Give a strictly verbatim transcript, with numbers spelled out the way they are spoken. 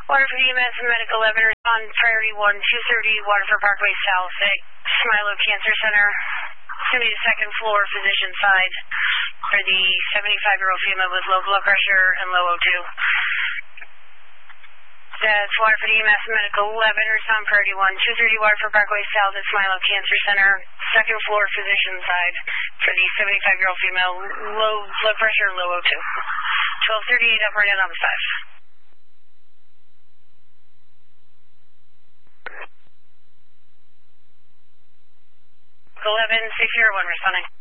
Waterford E M S and Medical eleven on priority one two thirty Waterford Parkway South at Smilo Cancer Center. It's going to be the second floor physician side for the seventy-five-year-old female with low blood pressure and low O two. That's Waterford E M S and Medical eleven on priority one two thirty Waterford Parkway South at Smilo Cancer Center. Second floor physician side for the seventy-five-year-old female, low blood pressure and low O two. twelve thirty-eight operating on the five. eleven six zero one responding.